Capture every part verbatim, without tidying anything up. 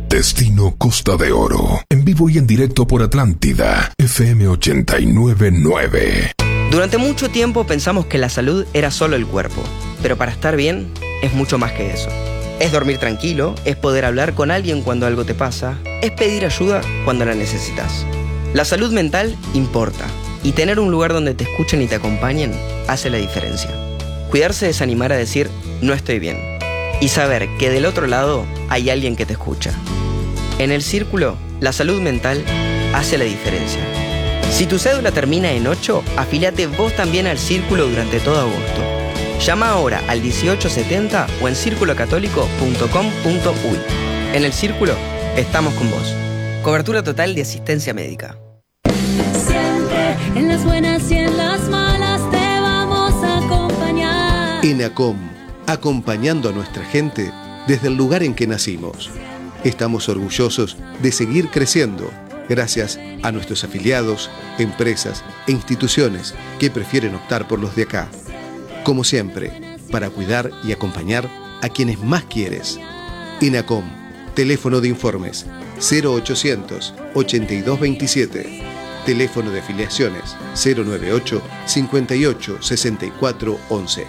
Destino Costa de Oro. En vivo y en directo por Atlántida, F M ochenta y nueve punto nueve. Durante mucho tiempo pensamos que la salud era solo el cuerpo, pero para estar bien es mucho más que eso. Es dormir tranquilo, es poder hablar con alguien cuando algo te pasa, es pedir ayuda cuando la necesitas. La salud mental importa, y tener un lugar donde te escuchen y te acompañen hace la diferencia. Cuidarse es animar a decir, no estoy bien, y saber que del otro lado hay alguien que te escucha. En el Círculo, la salud mental hace la diferencia. Si tu cédula termina en ocho, afíliate vos también al Círculo durante todo agosto. Llama ahora al dieciocho setenta o en círculo católico punto com punto uy. En el Círculo, estamos con vos. Cobertura total de asistencia médica. Siempre, en las buenas y en las malas, te vamos a acompañar. ENACOM, acompañando a nuestra gente desde el lugar en que nacimos. Estamos orgullosos de seguir creciendo gracias a nuestros afiliados, empresas e instituciones que prefieren optar por los de acá. Como siempre, para cuidar y acompañar a quienes más quieres. ENACOM, teléfono de informes cero ochocientos ochenta y dos veintisiete, teléfono de afiliaciones cero noventa y ocho cincuenta y ocho sesenta y cuatro once.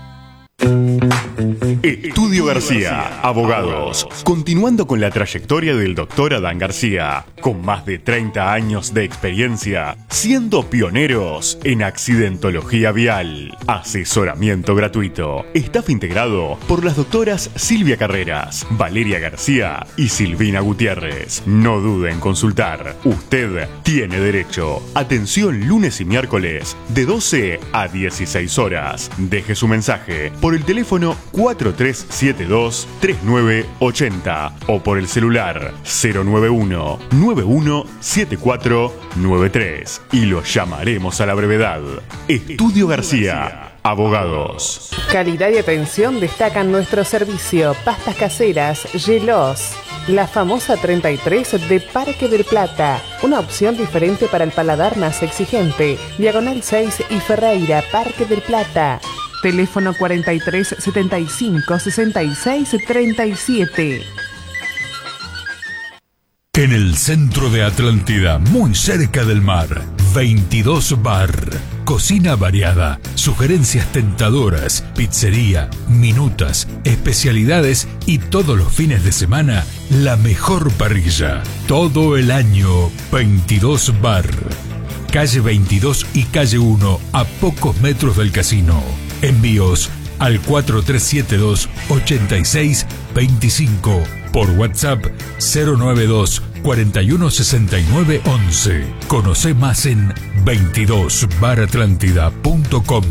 Estudio García, abogados. Continuando con la trayectoria del doctor Adán García, con más de treinta años de experiencia, siendo pioneros en accidentología vial. Asesoramiento gratuito. Staff integrado por las doctoras Silvia Carreras, Valeria García y Silvina Gutiérrez. No dude en consultar. Usted tiene derecho. Atención lunes y miércoles de doce a dieciséis horas. Deje su mensaje por el teléfono cuatro tres siete dos tres nueve ocho cero o por el celular cero nueve uno nueve uno siete cuatro nueve tres y lo llamaremos a la brevedad. Estudio García, abogados. Calidad y atención destacan nuestro servicio. Pastas caseras, Gelos. La famosa treinta y tres de Parque del Plata. Una opción diferente para el paladar más exigente. Diagonal seis y Ferreira, Parque del Plata. Teléfono cuarenta y tres setenta y cinco sesenta y seis treinta y siete. En el centro de Atlántida, muy cerca del mar, veintidós Bar. Cocina variada, sugerencias tentadoras, pizzería, minutas, especialidades y todos los fines de semana, la mejor parrilla. Todo el año, veintidós Bar. Calle veintidós y calle uno, a pocos metros del casino. Envíos al cuatro tres siete dos ocho seis dos cinco. Por WhatsApp cero nueve dos cuarenta y uno sesenta y nueve once. Conoce más en veintidós bar atlántida punto com.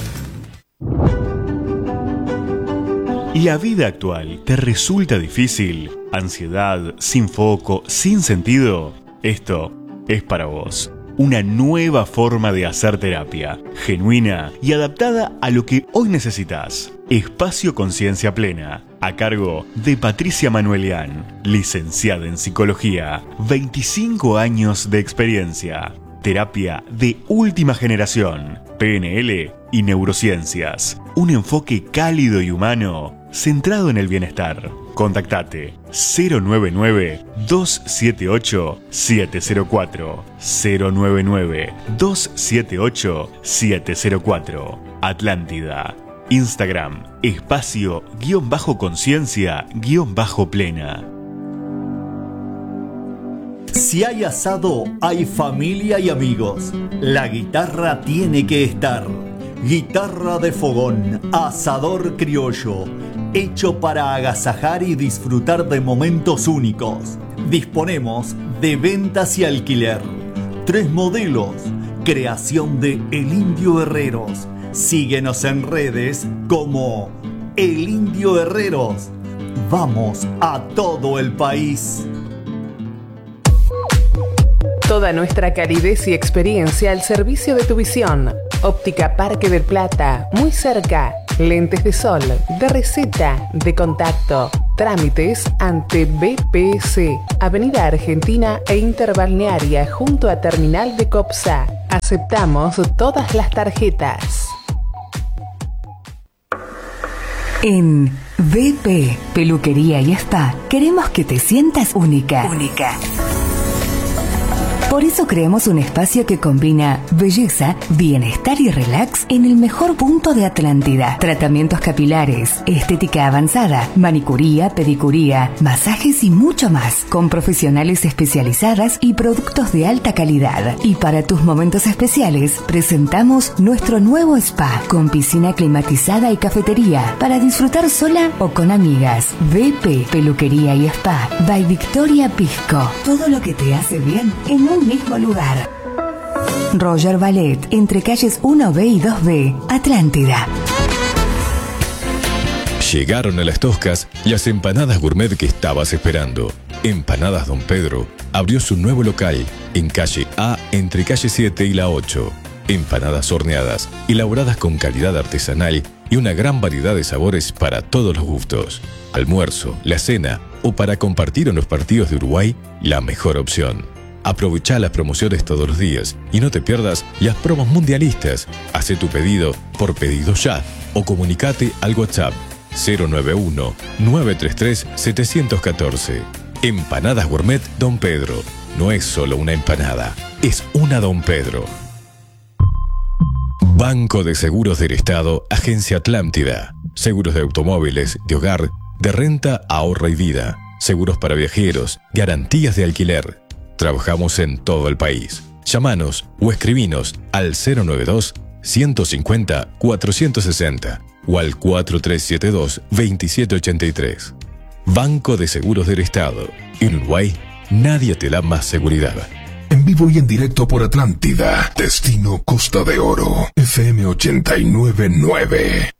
¿La vida actual te resulta difícil? ¿Ansiedad, sin foco, sin sentido? Esto es para vos. Una nueva forma de hacer terapia, genuina y adaptada a lo que hoy necesitas. Espacio Conciencia Plena, a cargo de Patricia Manuelian, licenciada en Psicología, veinticinco años de experiencia. Terapia de última generación, P N L y neurociencias. Un enfoque cálido y humano, centrado en el bienestar. Contactate cero nueve nueve dos siete ocho siete cero cuatro, cero nueve nueve dos siete ocho siete cero cuatro. Atlántida. Instagram, espacio guión bajo conciencia guión bajo plena. Si hay asado, hay familia y amigos. La guitarra tiene que estar. Guitarra de fogón, asador criollo, hecho para agasajar y disfrutar de momentos únicos. Disponemos de ventas y alquiler. Tres modelos. Creación de El Indio Herreros. Síguenos en redes como El Indio Herreros. Vamos a todo el país. Toda nuestra calidez y experiencia al servicio de tu visión. Óptica Parque del Plata, muy cerca. Lentes de sol, de receta, de contacto. Trámites ante B P S, Avenida Argentina e Interbalnearia, junto a Terminal de Copsa. Aceptamos todas las tarjetas. En V P, Peluquería y Spa. Queremos que te sientas única. Única. Por eso creamos un espacio que combina belleza, bienestar y relax en el mejor punto de Atlántida. Tratamientos capilares, estética avanzada, manicuría, pedicuría, masajes y mucho más, con profesionales especializadas y productos de alta calidad. Y para tus momentos especiales, presentamos nuestro nuevo spa, con piscina climatizada y cafetería, para disfrutar sola o con amigas. V P, Peluquería y Spa, by Victoria Pisco. Todo lo que te hace bien en un mismo lugar. Roger Ballet, entre calles uno B y dos B, Atlántida. Llegaron a Las Toscas las empanadas gourmet que estabas esperando. Empanadas Don Pedro abrió su nuevo local en calle A, entre calle siete y la ocho. Empanadas horneadas, elaboradas con calidad artesanal y una gran variedad de sabores para todos los gustos. Almuerzo, la cena o para compartir en los partidos de Uruguay, la mejor opción. Aprovecha las promociones todos los días y no te pierdas las promos mundialistas. Haz tu pedido por Pedido Ya o comunicate al WhatsApp cero nueve uno, nueve tres tres, siete uno cuatro. Empanadas Gourmet Don Pedro. No es solo una empanada, es una Don Pedro. Banco de Seguros del Estado, Agencia Atlántida. Seguros de automóviles, de hogar, de renta, ahorro y vida. Seguros para viajeros, garantías de alquiler. Trabajamos en todo el país. Llámanos o escribinos al cero nueve dos, ciento cincuenta, cuatrocientos sesenta o al cuatro tres siete dos, veintisiete ochenta y tres. Banco de Seguros del Estado. En Uruguay, nadie te da más seguridad. En vivo y en directo por Atlántida, Destino Costa de Oro, F M ochenta y nueve punto nueve.